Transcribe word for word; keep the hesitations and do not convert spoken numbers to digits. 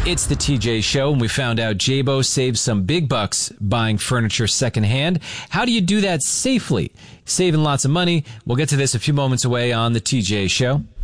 It's the T J Show, and we found out Jaybo saves some big bucks buying furniture secondhand. How do you do that safely? Saving lots of money. We'll get to this a few moments away on the T J Show.